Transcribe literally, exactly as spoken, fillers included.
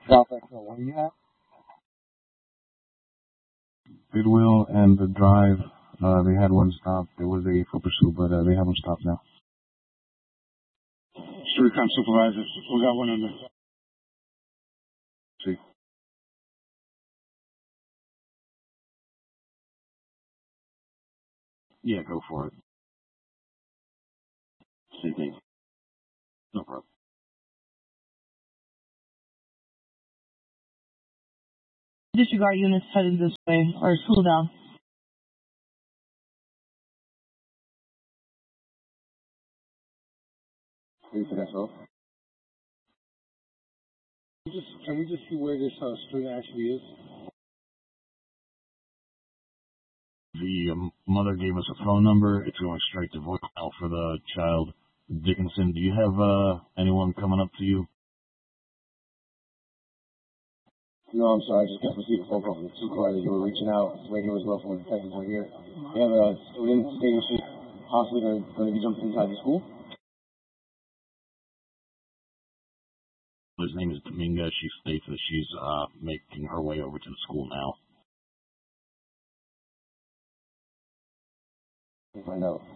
South Expo, what do you have? Goodwill and the Drive, uh, they had one stop. There was a foot pursuit, but uh, they have one stop now. Street Crime Supervisor, we got one on the... See. Yeah, go for it. Same thing. No problem. Disregard units headed this way, or slow down. Wait for that, so. Just, can we just see where this uh, street actually is? The um, mother gave us a phone number. It's going straight to voicemail for the child. Dickinson, do you have uh, anyone coming up to you? No, I'm sorry. I just got received a phone call from the supervisor. You were reaching out. Radio as well from the detectives right here. We have a student stating she's possibly going to be jumping inside the school. His name is Dominga. She states that she's uh, making her way over to the school now. Find out.